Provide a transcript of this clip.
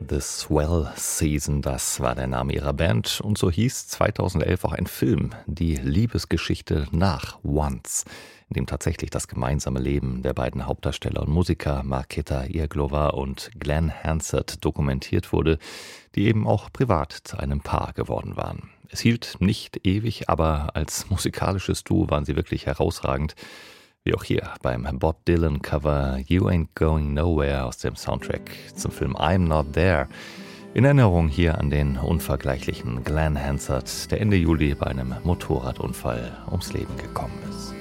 The Swell Season, das war der Name ihrer Band und so hieß 2011 auch ein Film, die Liebesgeschichte nach Once, in dem tatsächlich das gemeinsame Leben der beiden Hauptdarsteller und Musiker Markéta Irglová und Glenn Hansard dokumentiert wurde, die eben auch privat zu einem Paar geworden waren. Es hielt nicht ewig, aber als musikalisches Duo waren sie wirklich herausragend. Wie auch hier beim Bob Dylan Cover You Ain't Going Nowhere aus dem Soundtrack zum Film I'm Not There. In Erinnerung hier an den unvergleichlichen Glenn Hansard, der Ende Juli bei einem Motorradunfall ums Leben gekommen ist.